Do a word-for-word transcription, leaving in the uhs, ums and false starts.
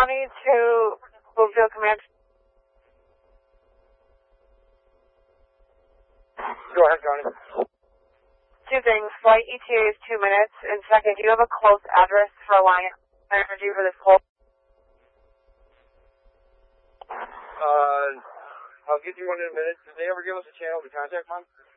County to Bloomfield Command. Go ahead, Johnny. Two things. Flight E T A is two minutes. And second, do you have a close address for Alliant Energy for this call? Uh, I'll get you one in a minute. Did they ever give us a channel to contact on?